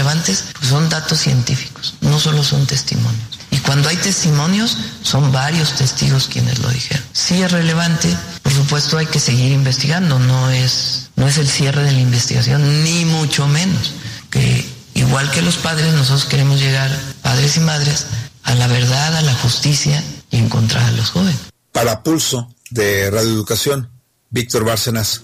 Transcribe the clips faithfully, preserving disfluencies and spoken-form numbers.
relevantes, pues son datos científicos, no solo son testimonios. Y cuando hay testimonios, son varios testigos quienes lo dijeron. Sí es relevante, por supuesto hay que seguir investigando, no es, no es el cierre de la investigación, ni mucho menos. Que igual que los padres, nosotros queremos llegar, padres y madres, a la verdad, a la justicia y encontrar a los jóvenes. Para Pulso de Radio Educación, Víctor Bárcenas.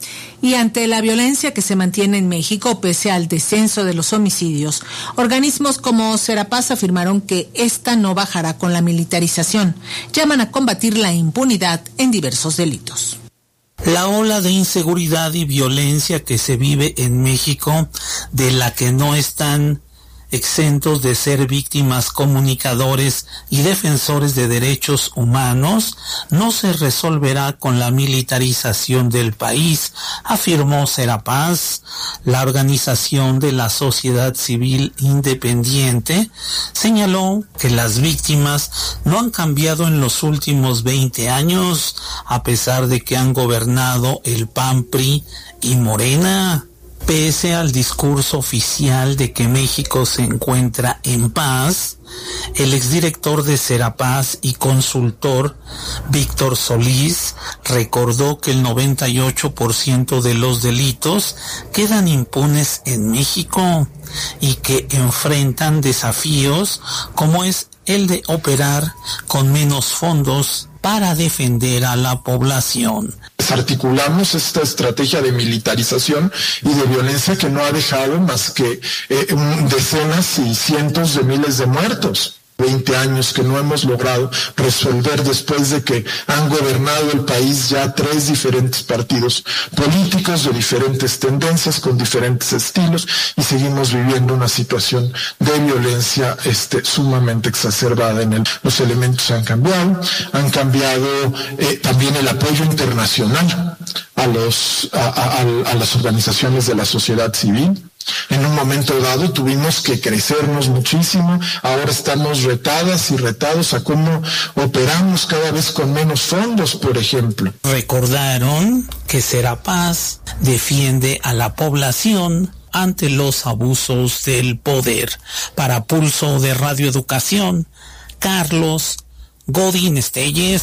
Y ante la violencia que se mantiene en México, pese al descenso de los homicidios, organismos como Serapaz afirmaron que esta no bajará con la militarización. Llaman a combatir la impunidad en diversos delitos. La ola de inseguridad y violencia que se vive en México, de la que no están exentos de ser víctimas comunicadores y defensores de derechos humanos, no se resolverá con la militarización del país, afirmó Serapaz. La organización de la sociedad civil independiente señaló que las víctimas no han cambiado en los últimos veinte años, a pesar de que han gobernado el P A N, P R I y Morena. Pese al discurso oficial de que México se encuentra en paz, el exdirector de Serapaz y consultor Víctor Solís recordó que el noventa y ocho por ciento de los delitos quedan impunes en México y que enfrentan desafíos como es el de operar con menos fondos para defender a la población. Articulamos esta estrategia de militarización y de violencia que no ha dejado más que eh, decenas y cientos de miles de muertos. veinte años que no hemos logrado resolver después de que han gobernado el país ya tres diferentes partidos políticos de diferentes tendencias, con diferentes estilos, y seguimos viviendo una situación de violencia este, sumamente exacerbada en el. Los elementos han cambiado, han cambiado eh, también el apoyo internacional a, los, a, a, a las organizaciones de la sociedad civil. En un momento dado tuvimos que crecernos muchísimo, ahora estamos retadas y retados a cómo operamos cada vez con menos fondos, por ejemplo. Recordaron que Serapaz defiende a la población ante los abusos del poder. Para Pulso de Radio Educación, Carlos Godín Estelles.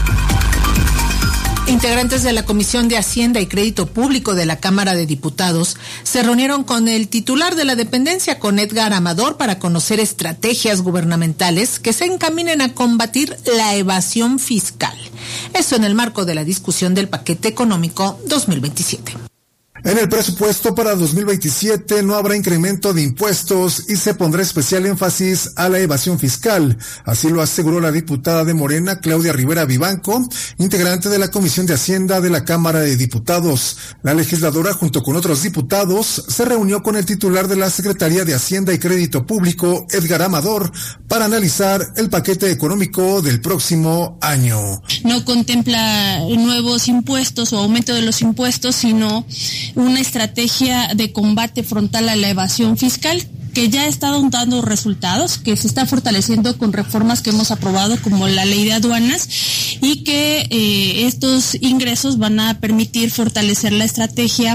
Integrantes de la Comisión de Hacienda y Crédito Público de la Cámara de Diputados se reunieron con el titular de la dependencia, con Edgar Amador, para conocer estrategias gubernamentales que se encaminen a combatir la evasión fiscal. Esto en el marco de la discusión del paquete económico dos mil veintisiete. En el presupuesto para dos mil veintisiete no habrá incremento de impuestos y se pondrá especial énfasis a la evasión fiscal. Así lo aseguró la diputada de Morena, Claudia Rivera Vivanco, integrante de la Comisión de Hacienda de la Cámara de Diputados. La legisladora, junto con otros diputados, se reunió con el titular de la Secretaría de Hacienda y Crédito Público, Edgar Amador, para analizar el paquete económico del próximo año. No contempla nuevos impuestos o aumento de los impuestos, sino una estrategia de combate frontal a la evasión fiscal que ya está dando resultados, que se está fortaleciendo con reformas que hemos aprobado como la ley de aduanas y que eh, estos ingresos van a permitir fortalecer la estrategia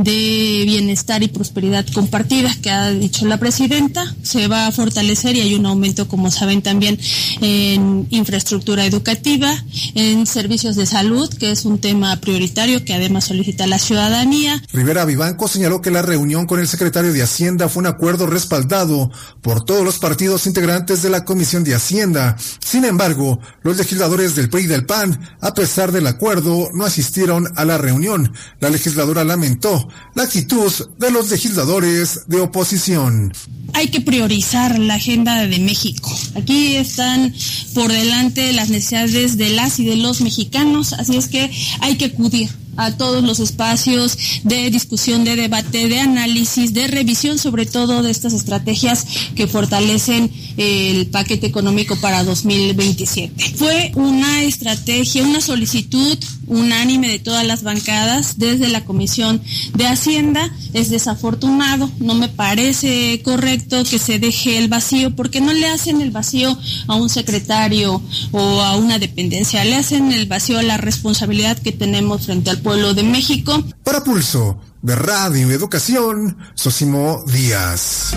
de bienestar y prosperidad compartida que ha dicho la presidenta. Se va a fortalecer y hay un aumento, como saben, también en infraestructura educativa, en servicios de salud, que es un tema prioritario que además solicita la ciudadanía. Rivera Vivanco señaló que la reunión con el secretario de Hacienda fue un acuerdo respaldado por todos los partidos integrantes de la Comisión de Hacienda. Sin embargo, los legisladores del P R I y del P A N, a pesar del acuerdo, no asistieron a la reunión. La legisladora lamentó la actitud de los legisladores de oposición. Hay que priorizar la agenda de México. Aquí están por delante las necesidades de las y de los mexicanos, así es que hay que acudir a todos los espacios de discusión, de debate, de análisis, de revisión, sobre todo de estas estrategias que fortalecen el paquete económico para dos mil veintisiete. Fue una estrategia, una solicitud unánime de todas las bancadas desde la Comisión de Hacienda. Es desafortunado, no me parece correcto que se deje el vacío, porque no le hacen el vacío a un secretario o a una dependencia, le hacen el vacío a la responsabilidad que tenemos frente al pueblo de México. Para Pulso de Radio Educación, Sosimo Díaz.